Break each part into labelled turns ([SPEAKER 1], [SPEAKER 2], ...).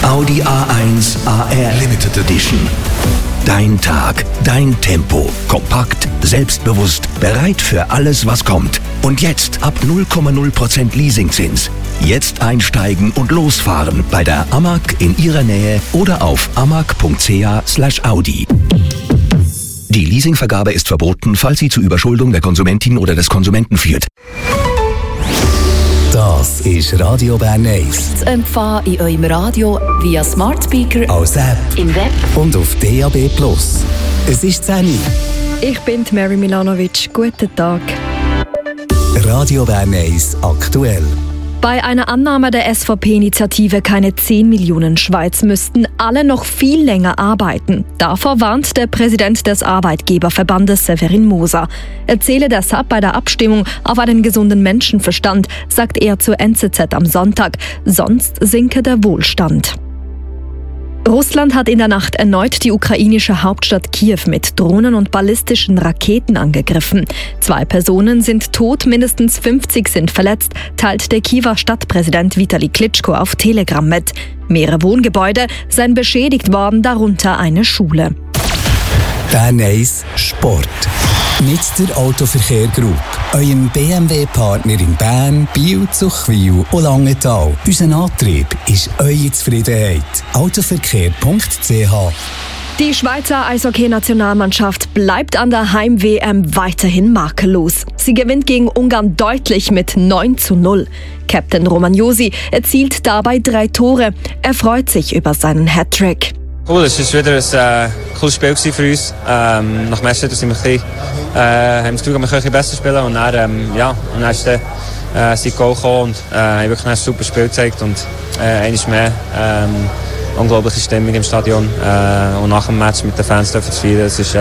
[SPEAKER 1] Audi A1 AR Limited Edition. Dein Tag, dein Tempo. Kompakt, selbstbewusst, bereit für alles, was kommt. Und jetzt ab 0,0% Leasingzins. Jetzt einsteigen und losfahren bei der AMAG in Ihrer Nähe oder auf amag.ch/Audi. Die Leasingvergabe ist verboten, falls sie zu Überschuldung der Konsumentin oder des Konsumenten führt.
[SPEAKER 2] Das ist Radio Bern 1.
[SPEAKER 3] Zu empfangen in eurem Radio via Smart Speaker,
[SPEAKER 2] Als App
[SPEAKER 3] im Web
[SPEAKER 2] und auf DAB+. Es ist 10 Uhr.
[SPEAKER 4] Ich bin Mary Milanovic. Guten Tag.
[SPEAKER 2] Radio Bern 1 aktuell.
[SPEAKER 4] Bei einer Annahme der SVP-Initiative keine 10 Millionen Schweiz müssten alle noch viel länger arbeiten. Davor warnt der Präsident des Arbeitgeberverbandes Severin Moser. Er zähle deshalb bei der Abstimmung auf einen gesunden Menschenverstand, sagt er zur NZZ am Sonntag. Sonst sinke der Wohlstand. Russland hat in der Nacht erneut die ukrainische Hauptstadt Kiew mit Drohnen und ballistischen Raketen angegriffen. 2 Personen sind tot, mindestens 50 sind verletzt, teilt der Kiewer Stadtpräsident Vitali Klitschko auf Telegram mit. Mehrere Wohngebäude seien beschädigt worden, darunter eine Schule.
[SPEAKER 2] Bern 1 Sport. Nicht der Autoverkehr Group. Eurem BMW-Partner in Bern, Biel, Zuchwil und Langenthal. Unser Antrieb ist eure Zufriedenheit. Autoverkehr.ch.
[SPEAKER 4] Die Schweizer Eishockey-Nationalmannschaft bleibt an der Heim-WM weiterhin makellos. Sie gewinnt gegen Ungarn deutlich mit 9:0. Captain Roman Josi erzielt dabei 3 Tore. Er freut sich über seinen Hattrick.
[SPEAKER 5] Cool, es war wieder ein cooles Spiel für uns. Nach dem ersten haben wir das Gefühl, wir können ein bisschen besser spielen. Und dann ist das Goal gekommen und haben wirklich ein super Spiel gezeigt. Und einmal mehr unglaubliche Stimmung im Stadion. Und nach dem Match mit den Fans dürfen zu feiern. Es ist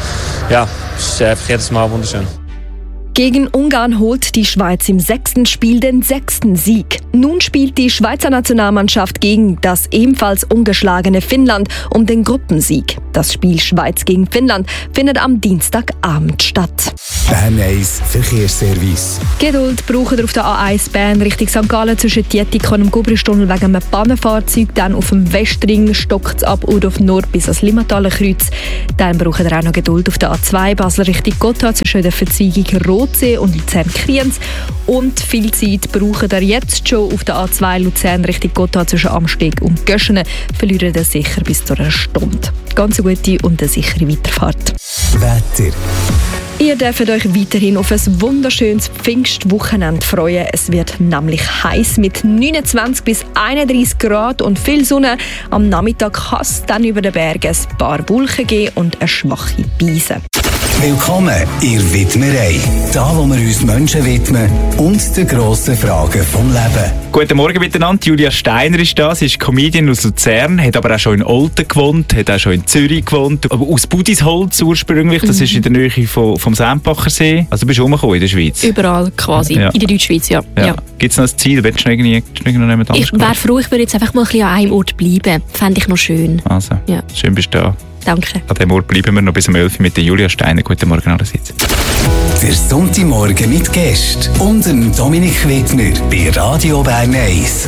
[SPEAKER 5] einfach jedes Mal wunderschön.
[SPEAKER 4] Gegen Ungarn holt die Schweiz im 6. Spiel den 6. Sieg. Nun spielt die Schweizer Nationalmannschaft gegen das ebenfalls ungeschlagene Finnland um den Gruppensieg. Das Spiel Schweiz gegen Finnland findet am Dienstagabend statt.
[SPEAKER 2] Bern 1 Verkehrsservice.
[SPEAKER 4] Geduld braucht ihr auf der A1 Bern Richtung St. Gallen zwischen Dietikon und Gubristunnel wegen einem Pannenfahrzeug. Dann auf dem Westring stockt es ab Urdorf Nord bis ans Limmataler Kreuz. Dann braucht ihr auch noch Geduld auf der A2 Basel Richtung Gotthard zwischen der Verzweigung Rotsee und Luzern-Kriens. Und viel Zeit braucht ihr jetzt schon auf der A2 Luzern Richtung Gotthard zwischen Amsteg und Göschenen. Verliert ihr sicher bis zu einer Stunde. Ganz eine gute und eine sichere Weiterfahrt.
[SPEAKER 2] Wetter.
[SPEAKER 4] Ihr dürft euch weiterhin auf ein wunderschönes Pfingstwochenende freuen. Es wird nämlich heiß mit 29 bis 31 Grad und viel Sonne. Am Nachmittag kann es dann über den Bergen ein paar Wolken geben und eine schwache Brise.
[SPEAKER 2] Willkommen in der Widmerei. Da, wo wir uns Menschen widmen und den grossen Fragen vom Leben.
[SPEAKER 6] Guten Morgen miteinander. Julia Steiner ist da. Sie ist Comedian aus Luzern, hat aber auch schon in Olten gewohnt, hat auch schon in Zürich gewohnt. Aber aus Budisholz ursprünglich, das ist in der Nähe vom Sempacher See. Also du bist rumgekommen in der Schweiz?
[SPEAKER 7] Überall quasi,
[SPEAKER 6] Ja.
[SPEAKER 7] in der Deutschschweiz, ja.
[SPEAKER 6] Gibt es noch ein Ziel? Willst du noch jemand anders
[SPEAKER 7] Ich wäre froh, ich würde jetzt einfach mal ein bisschen an einem Ort bleiben. Fände ich noch schön.
[SPEAKER 6] Also,
[SPEAKER 7] Ja.
[SPEAKER 6] schön bist du da.
[SPEAKER 7] Danke.
[SPEAKER 6] An dem Ort bleiben wir noch bis um 11 Uhr mit der Julia Steiner. Guten Morgen allerseits.
[SPEAKER 2] Der Sonntagmorgen mit Gästen und dem Dominik Wittmer bei Radio Bern 1.